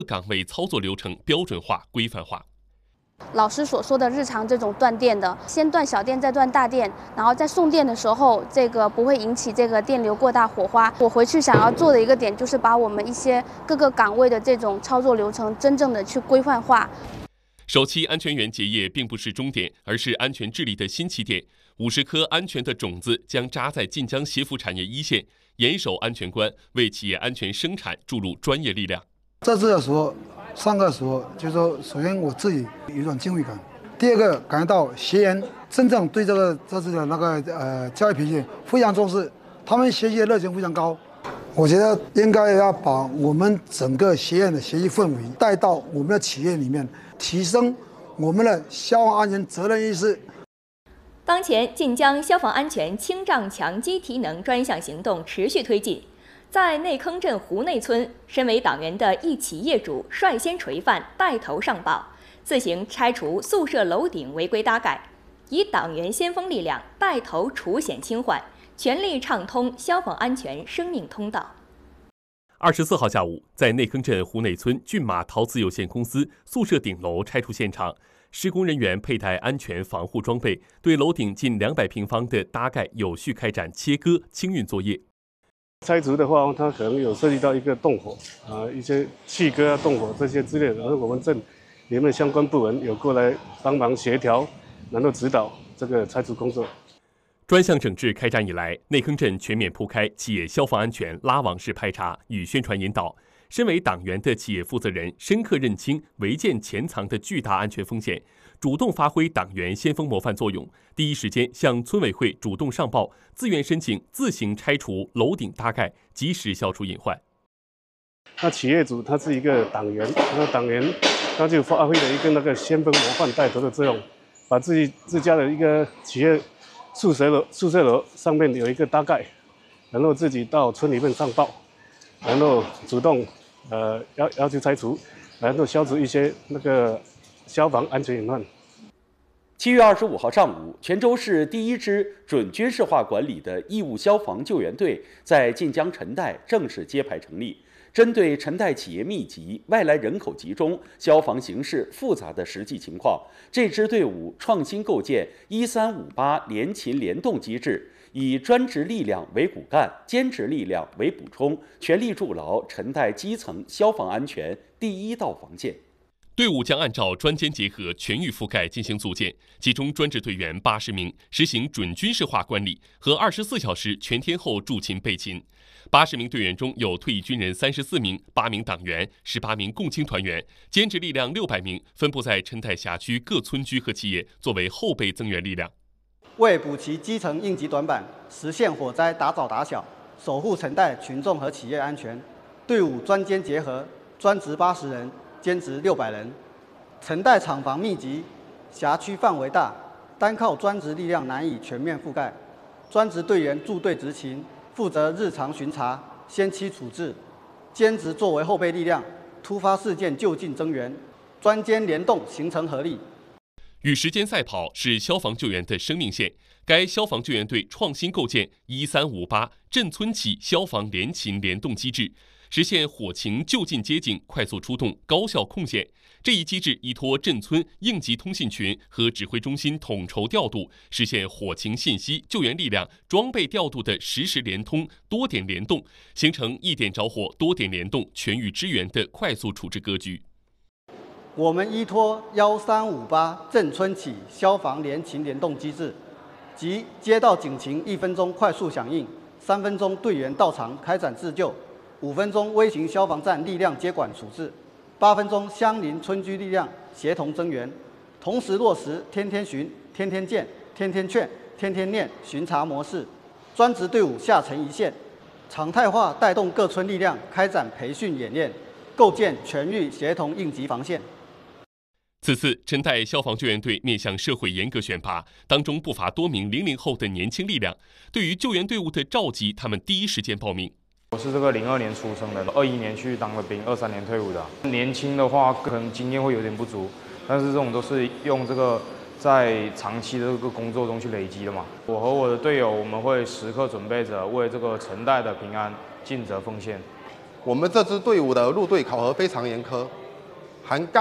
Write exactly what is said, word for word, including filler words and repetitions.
岗位操作流程标准化、规范化。 老师所说的日常这种断电的，先断小电，再断大电，然后在送电的时候，这个不会引起这个电流过大火花。我回去想要做的一个点，就是把我们一些各个岗位的这种操作流程真正的去规范化。 首期安全员结业并不是终点，而是安全治理的新起点。五十颗安全的种子将扎在晋江协服产业一线，严守安全关，为企业安全生产注入专业力量。 这次的时候。上课的时候，就是说，首先我自己有一种敬畏感，第二个感觉到学员真正对这个这次的那个呃教育培训非常重视，他们学习的热情非常高。我觉得应该要把我们整个学院的学习氛围带到我们的企业里面，提升我们的消防安全责任意识。 当前，晋江消防安全清障强基提能专项行动持续推进。在内坑镇湖内村，身为党员的一企业主率先垂范，带头上报，自行拆除宿舍楼顶违规搭盖，以党员先锋力量带头除险清患，全力畅通消防安全生命通道。 二十四号下午，在内坑镇湖内村骏马陶瓷有限公司宿舍顶楼拆除现场，施工人员佩戴安全防护装备，对楼顶近两百平方的搭盖有序开展切割清运作业。 拆除的话，它可能有涉及到一个动火啊、呃，一些气割啊、动火这些之类的，而我们镇里面的相关部门有过来帮忙协调，然后指导这个拆除工作。 专项整治开展以来，内坑镇全面铺开企业消防安全拉网式排查与宣传引导。身为党员的企业负责人深刻认清违建潜藏的巨大安全风险，主动发挥党员先锋模范作用，第一时间向村委会主动上报，自愿申请自行拆除楼顶搭盖，及时消除隐患。 那企业主他是一个党员，那党员他就发挥了一个那个先锋模范带头的作用，把自己自家的一个企业宿舍楼宿舍楼上面有一个搭盖，然后自己到村里面上报，然后主动呃要要求拆除，然后消除一些那个消防安全隐患。 七月二十五号上午，泉州市第一支准军事化管理的义务消防救援队在晋江陈代正式揭牌成立。针对陈代企业密集、外来人口集中、消防形势复杂的实际情况，这支队伍创新构建一三五八联勤联动机制，以专职力量为骨干，兼职力量为补充，全力筑牢陈代基层消防安全第一道防线。 队伍将按照专监结合、全域覆盖进行组建，其中专职队员八十名，实行准军事化管理和二十四小时全天候驻勤备勤。八十名队员中有退役军人三十四名，八名党员，十八名共青团员，兼职力量六百名，分布在陈代辖区各村居和企业，作为后备增援力量。 为补齐基层应急短板，实现火灾打早打小，守护陈代群众和企业安全，队伍专监结合，专职八十人，兼职六百人。陈代厂房密集，辖区范围大，单靠专职力量难以全面覆盖。专职队员驻队执勤，负责日常巡查、先期处置；兼职作为后备力量，突发事件就近增援，专监联动形成合力。 与时间赛跑是消防救援的生命线。该消防救援队创新构建一三五八镇村起消防联勤联动机制，实现火情就近接警、快速出动、高效控险。这一机制依托镇村应急通信群和指挥中心统筹调度，实现火情信息、救援力量、装备调度的实时联通、多点联动，形成一点着火、多点联动、全域支援的快速处置格局。 我们依托一三五八镇村起消防联勤联动机制，即接到警情一分钟快速响应，三分钟队员到场开展自救，五分钟微型消防站力量接管处置，八分钟相邻村居力量协同增援，同时落实天天巡、天天见、天天劝、天天念巡查模式，专职队伍下沉一线，常态化带动各村力量开展培训演练，构建全域协同应急防线。 此次陈代消防救援队面向社会严格选拔，当中不乏多名零零后的年轻力量。对于救援队伍的召集，他们第一时间报名。 我是这个零二年出生的，二一年去当了兵，二三年退伍的。年轻的话，可能经验会有点不足，但是这种都是用这个在长期的这个工作中去累积的嘛。我和我的队友，我们会时刻准备着为这个陈代的平安尽责奉献。 我们这支队伍的入队考核非常严苛，涵盖